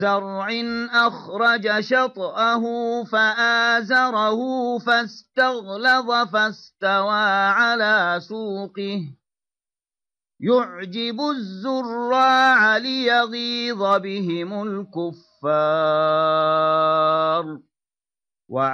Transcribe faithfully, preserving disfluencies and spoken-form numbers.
زرع أخرج شطأه فآزره فاستغلظ فاستوى على سوقه يعجب الزراع ليغيظ بهم الكفار